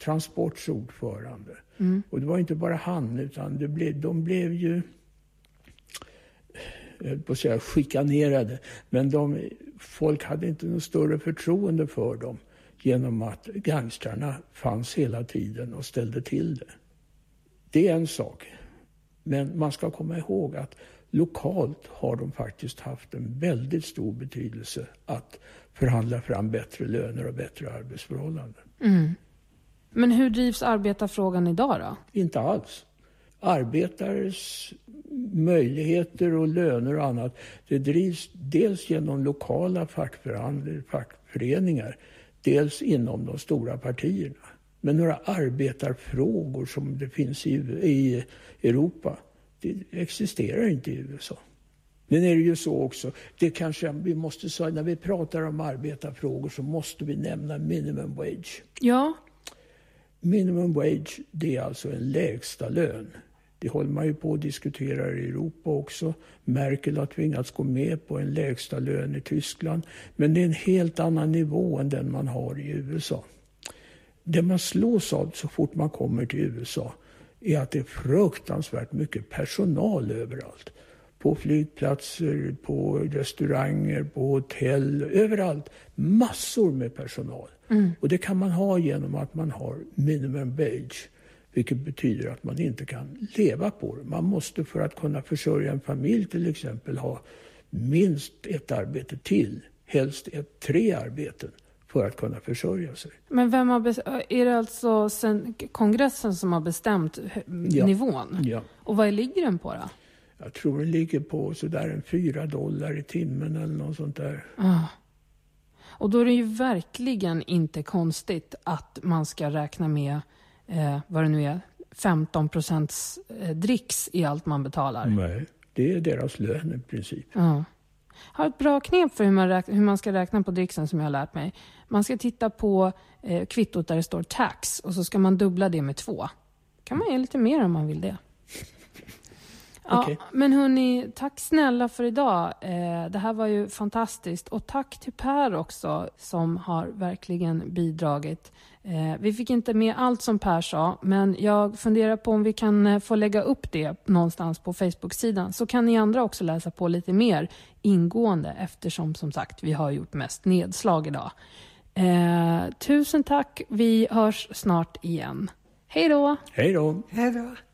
Transports ordförande. Och det var inte bara han, utan de blev ju, jag höll på att säga chikanerade, men folk hade inte något större förtroende för dem genom att gangstrarna fanns hela tiden och ställde till det. Det är en sak. Men man ska komma ihåg att lokalt har de faktiskt haft en väldigt stor betydelse att förhandla fram bättre löner och bättre arbetsförhållanden. Men hur drivs arbetarfrågan idag då? Inte alls. Arbetares möjligheter och löner och annat, det drivs dels genom lokala fackföreningar, dels inom de stora partierna. Men några arbetarfrågor som det finns i Europa, det existerar inte i USA. Men är det ju så också, det kanske vi måste säga, när vi pratar om arbetarfrågor så måste vi nämna minimum wage. Ja. Minimum wage, det är alltså en lägsta lön. Det håller man ju på att diskutera i Europa också. Merkel har tvingats gå med på en lägsta lön i Tyskland. Men det är en helt annan nivå än den man har i USA. Det man slås av så fort man kommer till USA är att det är fruktansvärt mycket personal överallt. På flygplatser, på restauranger, på hotell, överallt. Massor med personal. Och det kan man ha genom att man har minimum wage. Vilket betyder att man inte kan leva på det. Man måste för att kunna försörja en familj till exempel ha minst ett arbete till. Helst 3 arbeten för att kunna försörja sig. Men är det alltså kongressen som har bestämt nivån? Ja. Och vad ligger den på då? Jag tror den ligger på sådär $4 i timmen eller något sånt där. Och då är det ju verkligen inte konstigt att man ska räkna med vad det nu är, 15% dricks i allt man betalar. Nej, det är deras lön i princip. Jag har ett bra knep för hur man ska räkna på dricksen som jag har lärt mig. Man ska titta på kvittot där det står tax och så ska man dubbla det med 2. Kan man ge lite mer om man vill det. Ja, okay. Men hörni, tack snälla för idag. Det här var ju fantastiskt. Och tack till Per också som har verkligen bidragit. Vi fick inte med allt som Per sa, men jag funderar på om vi kan få lägga upp det någonstans på Facebook-sidan. Så kan ni andra också läsa på lite mer ingående eftersom som sagt vi har gjort mest nedslag idag. Tusen tack, vi hörs snart igen. Hej då! Hej då! Hej då!